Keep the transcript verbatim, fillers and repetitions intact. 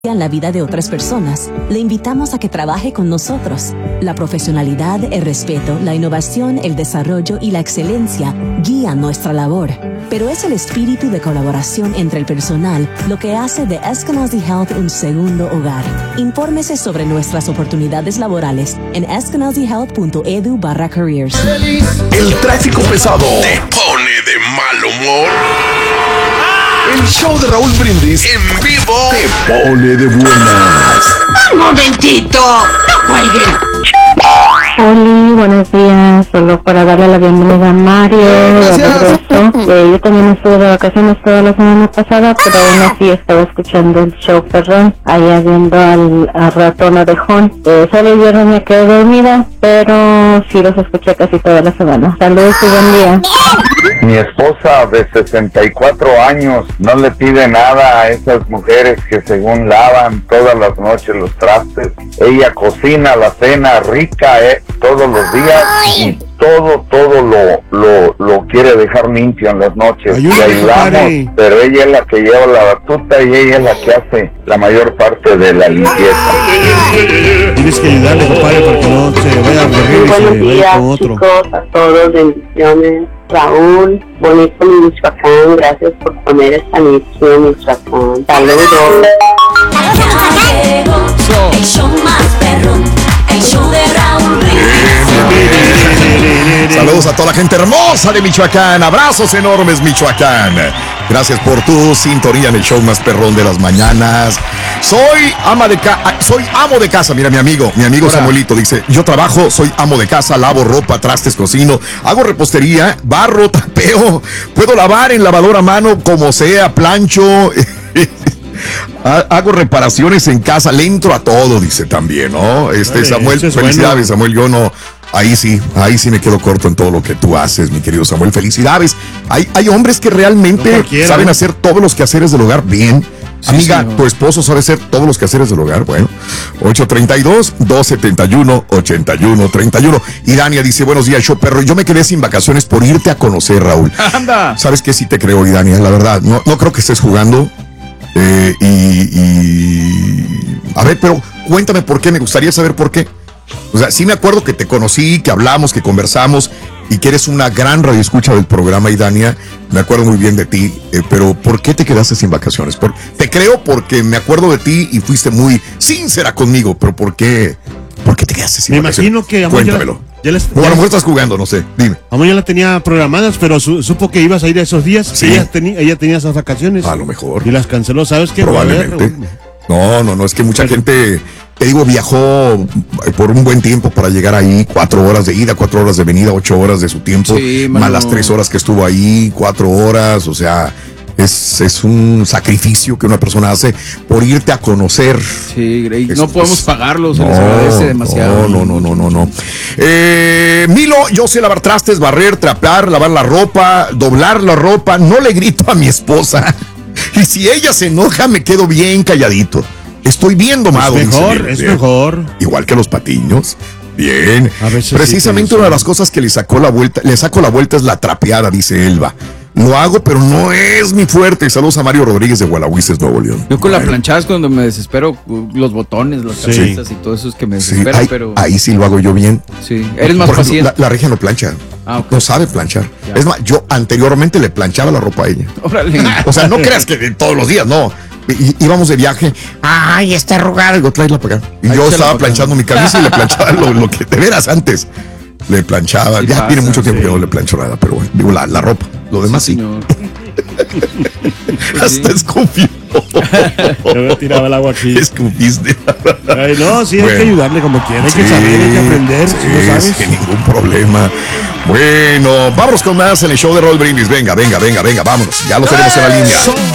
en la vida de otras personas, le invitamos a que trabaje con nosotros. La profesionalidad, el respeto, la innovación, el desarrollo y la excelencia guían nuestra labor. Pero es el espíritu de colaboración entre el personal lo que hace de Eskenazi Health un segundo hogar. Infórmese sobre nuestras oportunidades laborales en eskenazihealth.edu barra careers. El tráfico pesado te pone de mal humor. El show de Raúl Brindis en vivo te pone de buenas. Un momentito, no cuelguen. Hola, buenos días. Solo para darle la bienvenida a Mario de regreso. Eh, yo también estuve de vacaciones toda la semana pasada, pero aún así estaba escuchando el show, perdón, allá viendo al, al ratón orejón. Eh, solo el viernes me quedé dormida, pero sí los escuché casi toda la semana. Saludos y buen día. Mi esposa de sesenta y cuatro años no le pide nada a esas mujeres que según lavan todas las noches los trastes. Ella cocina la cena rica eh, todos los días y todo, todo lo, lo, lo quiere dejar limpio en las noches. Ayúdame, le ayudamos, compadre. pero ella es la que lleva la batuta y ella es la que hace la mayor parte de la limpieza. Tienes que ayudarle, compadre, porque no se vaya a aburrir y se Buenos vaya días, con otro. chicos, a todos, bendiciones. Raúl, bonito mi Michoacán, gracias por poner esta misión, Michoacán. Saludos. El show más perrón, el show de Raúl Brindis. Saludos a toda la gente hermosa de Michoacán. Abrazos enormes, Michoacán. Gracias por tu sintonía en el show más perrón de las mañanas. Soy ama de ca soy amo de casa. Mira, mi amigo, mi amigo Hola. Samuelito dice: yo trabajo, soy amo de casa, lavo ropa, trastes, cocino, hago repostería, barro, trapeo, puedo lavar en lavadora a mano como sea, plancho. Hago reparaciones en casa, le entro a todo, dice también, ¿no? Este Ay, Samuel, felicidades, bueno. Samuel, yo no, ahí sí, ahí sí me quedo corto en todo lo que tú haces, mi querido Samuel, felicidades. Hay, hay hombres que realmente no saben hacer todos los quehaceres del hogar bien. Sí, amiga, señor. Tu esposo sabe hacer todos los quehaceres del hogar. Bueno, ocho treinta y dos, dos setenta y uno, ochenta y uno treinta y uno. Y Dania dice: buenos días, show perro. Yo me quedé sin vacaciones por irte a conocer, Raúl. Anda. ¿Sabes qué? Sí te creo, y Dania, la verdad, no, no creo que estés jugando. Eh, y, y a ver, pero cuéntame por qué, me gustaría saber por qué. O sea, sí me acuerdo que te conocí, que hablamos, que conversamos y que eres una gran radioescucha del programa, Idania, me acuerdo muy bien de ti, eh, pero ¿por qué te quedaste sin vacaciones? Por, te creo porque me acuerdo de ti y fuiste muy sincera conmigo, pero ¿por qué, por qué te quedaste sin me vacaciones? Me imagino que... Cuéntamelo. Ya les, o a lo mejor estás jugando, no sé, dime. A lo mejor ya la tenía programadas, pero su, supo que ibas a ir a esos días. Sí. Ella, teni, ella tenía esas vacaciones. A lo mejor. Y las canceló, ¿sabes qué? Probablemente. Ver, no, no, no, es que mucha pero, gente, te digo, viajó por un buen tiempo para llegar ahí. Cuatro horas de ida, cuatro horas de venida, ocho horas de su tiempo. Sí, más las tres horas que estuvo ahí, cuatro horas, o sea... Es, es un sacrificio que una persona hace por irte a conocer. Sí, Grey, no es, podemos es, pagarlo, se no, les agradece demasiado. No, no, no, no, no, no. Eh, Milo, yo sé lavar trastes, barrer, trapear, lavar la ropa, doblar la ropa. No le grito a mi esposa. Y si ella se enoja, me quedo bien calladito. Estoy bien domado. Es mejor, dice, es bien. mejor. Igual que los patiños. Bien. Precisamente sí una de las cosas que le sacó la vuelta, le saco la vuelta es la trapeada, dice Elba. Lo hago, pero no es mi fuerte. Saludos a Mario Rodríguez de Gualahuises, Nuevo León. Yo con bueno. la planchada es cuando me desespero, los botones, las sí. camisas y todo eso es que me desespera, sí, ahí, pero... ahí sí lo hago yo bien. Sí, eres más Por ejemplo, paciente. La, la regia no plancha. Ah, okay. No sabe planchar. Ya. Es más, yo anteriormente le planchaba la ropa a ella. Órale. O sea, no creas que todos los días, no. I, íbamos de viaje. Ay, está arrugada. Digo, tráela para acá. Y ahí yo estaba planchando mi camisa y le planchaba lo, lo que de veras antes. Le planchaba. Sí, ya pasa, tiene mucho tiempo sí. que no le plancho nada, pero bueno, digo, la, la ropa. Lo demás sí. Pues hasta sí. escupió. Yo tiraba el agua aquí. Escupiste. Ay, no, sí, bueno, hay que ayudarle como quiera. Hay sí, que saber, hay que aprender. Sí, si no sabes. Es que ningún problema. Bueno, vámonos con más en el show de Raúl Brindis. Venga, venga, venga, venga, vámonos. Ya lo tenemos en la línea.